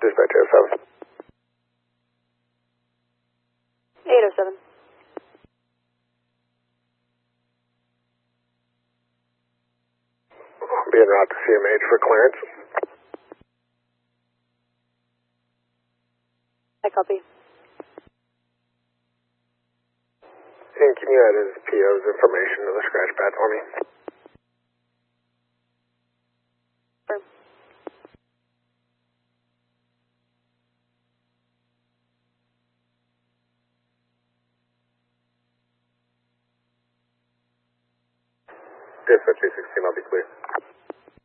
Dispatch 07. 807. Be en route to CMH for clearance. I copy. And can you add his PO's information to the scratch pad for me? Firm. Dispatch 816, I'll be clear.